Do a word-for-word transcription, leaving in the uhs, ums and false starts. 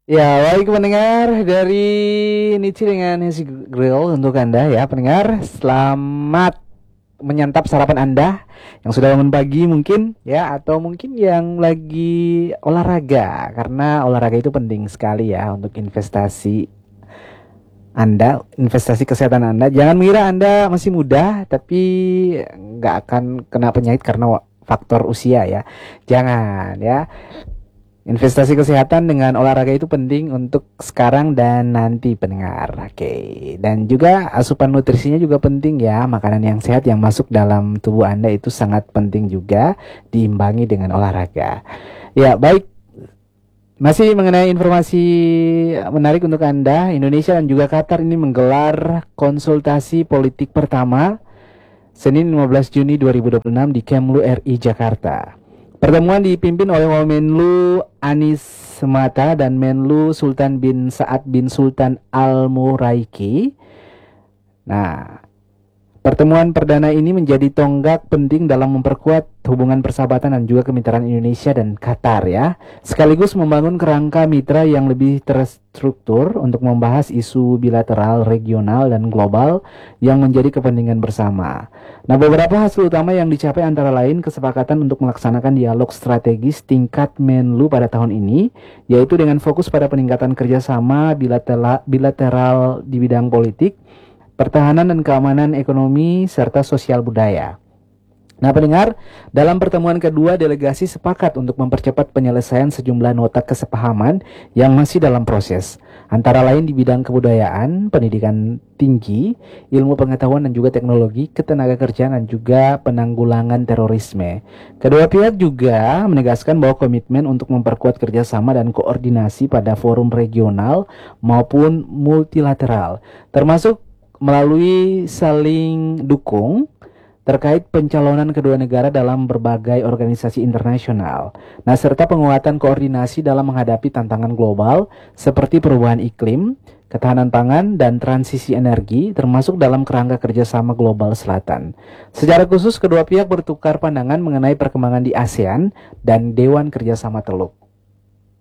Ya, baik pendengar dari Nichi dengan Nasi Grill untuk Anda ya pendengar. Selamat menyantap sarapan Anda yang sudah bangun pagi mungkin ya, atau mungkin yang lagi olahraga, karena olahraga itu penting sekali ya untuk investasi Anda, investasi kesehatan Anda. Jangan mengira Anda masih muda tapi nggak akan kena penyakit karena faktor usia ya. Jangan ya. Investasi kesehatan dengan olahraga itu penting untuk sekarang dan nanti pendengar. Oke. Dan juga asupan nutrisinya juga penting ya. Makanan yang sehat yang masuk dalam tubuh Anda itu sangat penting juga diimbangi dengan olahraga. Ya, baik. Masih mengenai informasi menarik untuk Anda, Indonesia dan juga Qatar ini menggelar konsultasi politik pertama Senin lima belas Juni dua ribu dua puluh enam di Kemlu R I Jakarta. Pertemuan dipimpin oleh Wamenlu Anies Semata dan Menlu Sultan bin Saad bin Sultan Al Muraiki. Nah, pertemuan perdana ini menjadi tonggak penting dalam memperkuat hubungan persahabatan dan juga kemitraan Indonesia dan Qatar ya. Sekaligus membangun kerangka mitra yang lebih terstruktur untuk membahas isu bilateral, regional, dan global yang menjadi kepentingan bersama. Nah, beberapa hasil utama yang dicapai antara lain kesepakatan untuk melaksanakan dialog strategis tingkat Menlu pada tahun ini, yaitu dengan fokus pada peningkatan kerjasama bilateral, bilateral di bidang politik, pertahanan dan keamanan ekonomi, serta sosial budaya. Nah pendengar, dalam pertemuan kedua delegasi sepakat untuk mempercepat penyelesaian sejumlah nota kesepahaman yang masih dalam proses, antara lain di bidang kebudayaan, pendidikan tinggi, ilmu pengetahuan dan juga teknologi, ketenagakerjaan dan juga penanggulangan terorisme. Kedua pihak juga menegaskan bahwa komitmen untuk memperkuat kerjasama dan koordinasi pada forum regional maupun multilateral, termasuk melalui saling dukung terkait pencalonan kedua negara dalam berbagai organisasi internasional. Nah, serta penguatan koordinasi dalam menghadapi tantangan global seperti perubahan iklim, ketahanan pangan, dan transisi energi, termasuk dalam kerangka kerjasama global selatan. Secara khusus, kedua pihak bertukar pandangan mengenai perkembangan di ASEAN dan Dewan Kerjasama Teluk.